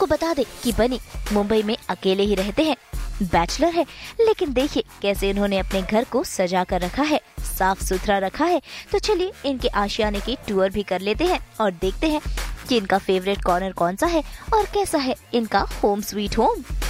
बता दे कि बनी मुंबई में अकेले ही रहते हैं, बैचलर है, लेकिन देखिए कैसे इन्होंने अपने घर को सजा कर रखा है, साफ सुथरा रखा है। तो चलिए इनके आशियाने की टूर भी कर लेते हैं और देखते हैं कि इनका फेवरेट कॉर्नर कौन सा है और कैसा है इनका होम स्वीट होम।